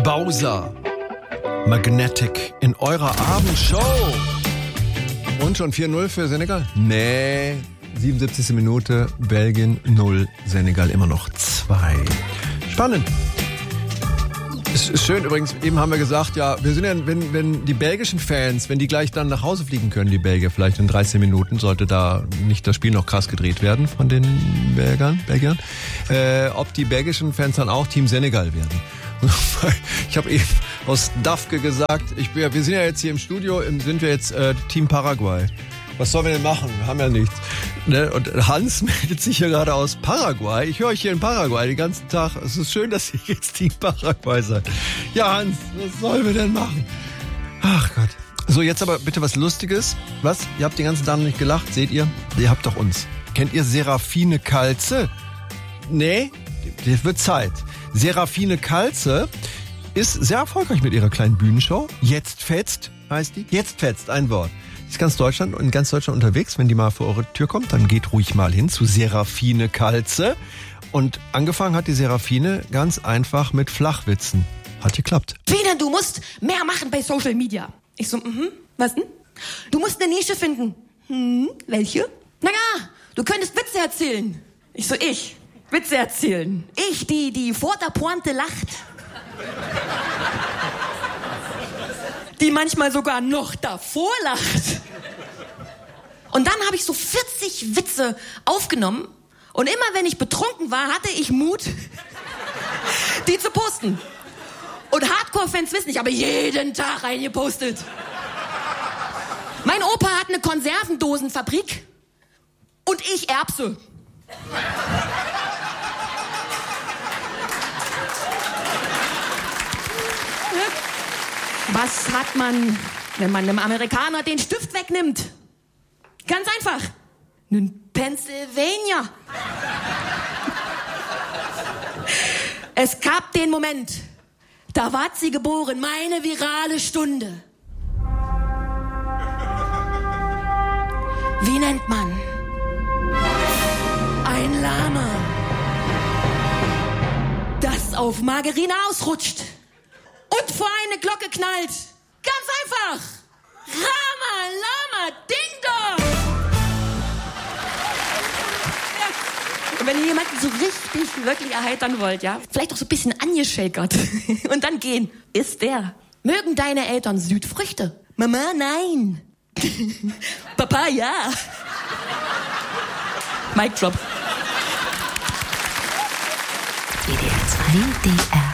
Bowser. Magnetic in eurer Abendshow. Und schon 4-0 für Senegal? Nee. 77. Minute, Belgien 0, Senegal immer noch 2. Spannend. Ist schön übrigens, eben haben wir gesagt, ja, wir sind ja, wenn die belgischen Fans, wenn die gleich dann nach Hause fliegen können, die Belgier, vielleicht in 13 Minuten, sollte da nicht das Spiel noch krass gedreht werden von den Belgiern, ob die belgischen Fans dann auch Team Senegal werden. Ich habe eben aus Dafke gesagt, wir sind ja jetzt hier im Studio, sind wir jetzt Team Paraguay. Was sollen wir denn machen? Wir haben ja nichts. Ne? Und Hans meldet sich hier gerade aus Paraguay. Ich höre euch hier in Paraguay den ganzen Tag. Es ist schön, dass ihr jetzt Team Paraguay seid. Ja, Hans, was sollen wir denn machen? Ach Gott. So, jetzt aber bitte was Lustiges. Was? Ihr habt den ganzen Tag noch nicht gelacht, seht ihr? Ihr habt doch uns. Kennt ihr Serafine Kalze? Nee? Das wird Zeit. Serafine Kalze ist sehr erfolgreich mit ihrer kleinen Bühnenshow. Jetzt fetzt, heißt die. Jetzt fetzt, ein Wort. Ist in ganz Deutschland unterwegs. Wenn die mal vor eure Tür kommt, dann geht ruhig mal hin zu Serafine Kalze. Und angefangen hat die Serafine ganz einfach mit Flachwitzen. Hat geklappt. Fine, du musst mehr machen bei Social Media. Ich so, was denn? Du musst eine Nische finden. Welche? Naja, du könntest Witze erzählen. Ich so, Witze erzählen. Ich, die vor der Pointe lacht. Die manchmal sogar noch davor lacht. Und dann habe ich so 40 Witze aufgenommen. Und immer wenn ich betrunken war, hatte ich Mut, die zu posten. Und Hardcore-Fans wissen, ich habe jeden Tag reingepostet. Mein Opa hat eine Konservendosenfabrik und ich Erbse. Was hat man, wenn man einem Amerikaner den Stift wegnimmt? Ganz einfach. Nen Pennsylvania. Es gab den Moment, da ward sie geboren, meine virale Stunde. Wie nennt man ein Lama, das auf Margarine ausrutscht und vor eine Glocke knallt? Ganz einfach. Rama, Lama, Ding Dong. Ja. Und wenn ihr jemanden so richtig, wirklich erheitern wollt, ja, vielleicht auch so ein bisschen angeschäkert und dann gehen, ist der. Mögen deine Eltern Südfrüchte? Mama, nein. Papa, ja. Mic drop. WDR 2. WDR